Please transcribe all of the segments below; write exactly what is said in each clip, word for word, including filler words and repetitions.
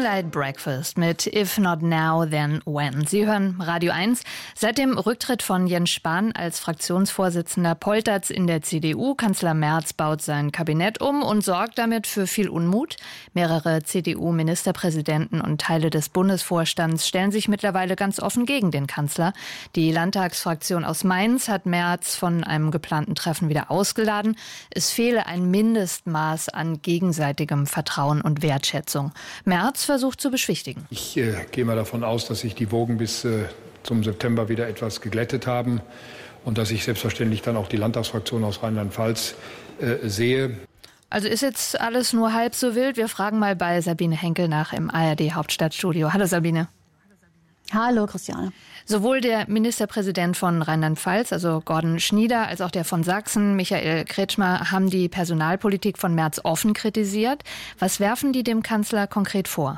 Moonlight Breakfast mit If Not Now, Then When. Sie hören Radio eins. Seit dem Rücktritt von Jens Spahn als Fraktionsvorsitzender poltert's in der C D U. Kanzler Merz baut sein Kabinett um und sorgt damit für viel Unmut. Mehrere C D U-Ministerpräsidenten und Teile des Bundesvorstands stellen sich mittlerweile ganz offen gegen den Kanzler. Die Landtagsfraktion aus Mainz hat Merz von einem geplanten Treffen wieder ausgeladen. Es fehle ein Mindestmaß an gegenseitigem Vertrauen und Wertschätzung. Merz versucht zu beschwichtigen. Ich äh, gehe mal davon aus, dass sich die Wogen bis äh, zum September wieder etwas geglättet haben und dass ich selbstverständlich dann auch die Landtagsfraktion aus Rheinland-Pfalz äh, sehe. Also ist jetzt alles nur halb so wild? Wir fragen mal bei Sabine Henkel nach im A R D-Hauptstadtstudio. Hallo Sabine. Hallo Christiane. Sowohl der Ministerpräsident von Rheinland-Pfalz, also Gordon Schnieder, als auch der von Sachsen, Michael Kretschmer, haben die Personalpolitik von Merz offen kritisiert. Was werfen die dem Kanzler konkret vor?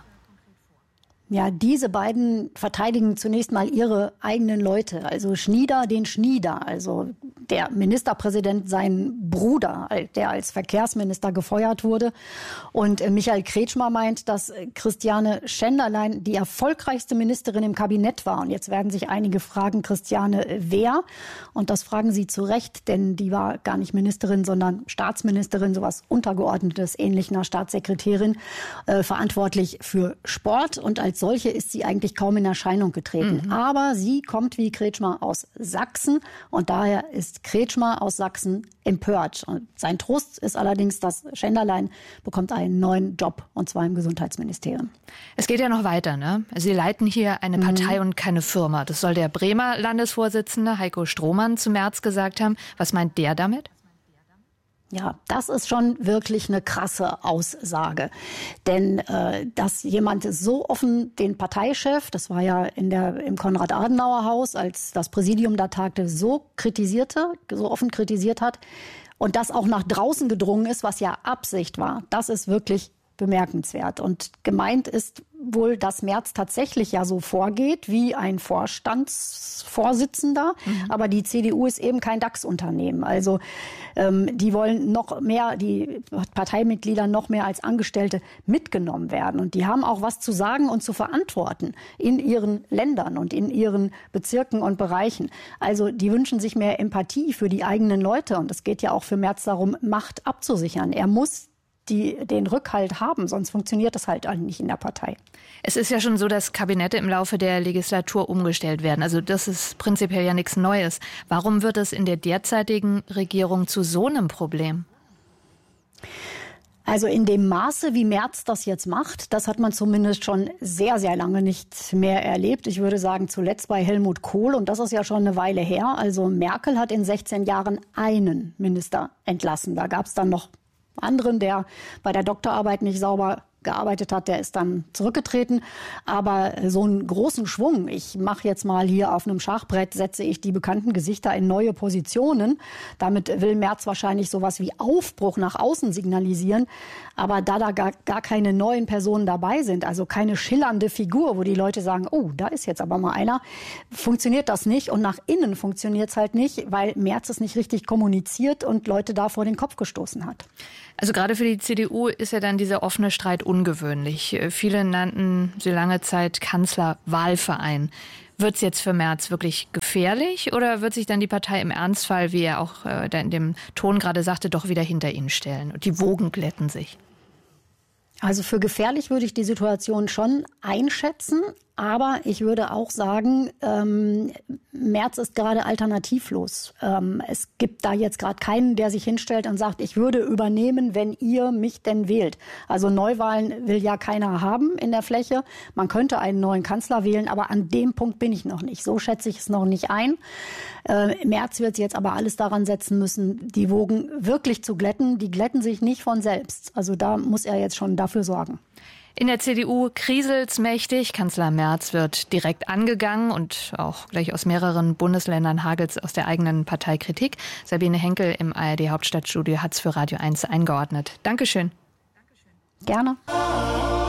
Ja, diese beiden verteidigen zunächst mal ihre eigenen Leute. Also Schnieder den Schnieder, also der Ministerpräsident, sein Bruder, der als Verkehrsminister gefeuert wurde. Und Michael Kretschmer meint, dass Christiane Schenderlein die erfolgreichste Ministerin im Kabinett war. Und jetzt werden sich einige fragen, Christiane, wer? Und das fragen sie zu Recht, denn die war gar nicht Ministerin, sondern Staatsministerin, sowas Untergeordnetes, ähnlich einer Staatssekretärin, äh, verantwortlich für Sport. Und als solche ist sie eigentlich kaum in Erscheinung getreten. Mhm. Aber sie kommt wie Kretschmer aus Sachsen und daher ist Kretschmer aus Sachsen empört. Und sein Trost ist allerdings, dass Schenderlein bekommt einen neuen Job, und zwar im Gesundheitsministerium. Es geht ja noch weiter, ne? Sie leiten hier eine Partei mhm. und keine Firma. Das soll der Bremer Landesvorsitzende Heiko Strohmann zu Merz gesagt haben. Was meint der damit? Ja, das ist schon wirklich eine krasse Aussage. Denn äh, dass jemand so offen den Parteichef, das war ja in der, im Konrad-Adenauer-Haus, als das Präsidium da tagte, so kritisierte, so offen kritisiert hat und das auch nach draußen gedrungen ist, was ja Absicht war, das ist wirklich bemerkenswert. Und gemeint ist wohl, dass Merz tatsächlich ja so vorgeht wie ein Vorstandsvorsitzender. Mhm. Aber die C D U ist eben kein DAX-Unternehmen. Also ähm, die wollen noch mehr, die Parteimitglieder noch mehr als Angestellte mitgenommen werden. Und die haben auch was zu sagen und zu verantworten in ihren Ländern und in ihren Bezirken und Bereichen. Also die wünschen sich mehr Empathie für die eigenen Leute. Und es geht ja auch für Merz darum, Macht abzusichern. Er muss die den Rückhalt haben, sonst funktioniert das halt nicht in der Partei. Es ist ja schon so, dass Kabinette im Laufe der Legislatur umgestellt werden. Also das ist prinzipiell ja nichts Neues. Warum wird es in der derzeitigen Regierung zu so einem Problem? Also in dem Maße, wie Merz das jetzt macht, das hat man zumindest schon sehr, sehr lange nicht mehr erlebt. Ich würde sagen, zuletzt bei Helmut Kohl. Und das ist ja schon eine Weile her. Also Merkel hat in sechzehn Jahren einen Minister entlassen. Da gab es dann noch anderen, der bei der Doktorarbeit nicht sauber gearbeitet hat, der ist dann zurückgetreten. Aber so einen großen Schwung, ich mache jetzt mal hier auf einem Schachbrett, setze ich die bekannten Gesichter in neue Positionen. Damit will Merz wahrscheinlich sowas wie Aufbruch nach außen signalisieren. Aber da da gar, gar keine neuen Personen dabei sind, also keine schillernde Figur, wo die Leute sagen, oh, da ist jetzt aber mal einer, funktioniert das nicht. Und nach innen funktioniert es halt nicht, weil Merz es nicht richtig kommuniziert und Leute da vor den Kopf gestoßen hat. Also gerade für die C D U ist ja dann dieser offene Streit ungewöhnlich. Viele nannten sie lange Zeit Kanzlerwahlverein. Wird es jetzt für Merz wirklich gefährlich oder wird sich dann die Partei im Ernstfall, wie er auch äh, in dem Ton gerade sagte, doch wieder hinter ihn stellen und die Wogen glätten sich? Also für gefährlich würde ich die Situation schon einschätzen. Aber ich würde auch sagen, ähm, Merz ist gerade alternativlos. Ähm, es gibt da jetzt gerade keinen, der sich hinstellt und sagt, ich würde übernehmen, wenn ihr mich denn wählt. Also Neuwahlen will ja keiner haben in der Fläche. Man könnte einen neuen Kanzler wählen, aber an dem Punkt bin ich noch nicht. So schätze ich es noch nicht ein. Äh, Merz wird jetzt aber alles daran setzen müssen, die Wogen wirklich zu glätten. Die glätten sich nicht von selbst. Also da muss er jetzt schon dafür sorgen. In der C D U kriselt's mächtig. Kanzler Merz wird direkt angegangen und auch gleich aus mehreren Bundesländern hagelt's aus der eigenen Partei Kritik. Sabine Henkel im A R D Hauptstadtstudio hat's für Radio eins eingeordnet. Dankeschön. Gerne.